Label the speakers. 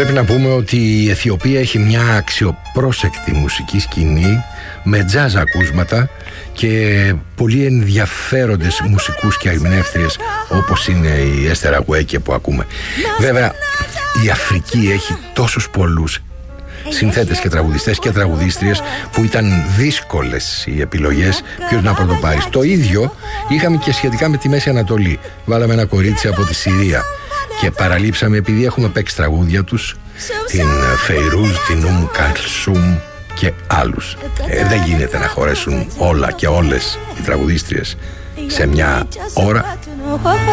Speaker 1: Πρέπει να πούμε ότι η Αιθιοπία έχει μια αξιοπρόσεκτη μουσική σκηνή με τζάζ ακούσματα και πολύ ενδιαφέροντες μουσικούς και ερμηνεύτριες όπως είναι η Έστερ Αγουέκε που ακούμε. Βέβαια η Αφρική έχει τόσους πολλούς συνθέτες και τραγουδιστές και τραγουδίστριες που ήταν δύσκολες οι επιλογές ποιος να πρωτοπάρει. Το ίδιο είχαμε και σχετικά με τη Μέση Ανατολή. Βάλαμε ένα κορίτσι από τη Συρία και παραλείψαμε, επειδή έχουμε παίξει τραγούδια τους, την Φεϊρούζ, την Καλσούμ και άλλους. Δεν γίνεται να χωρέσουν όλα και όλες οι τραγουδίστριες σε μια ώρα.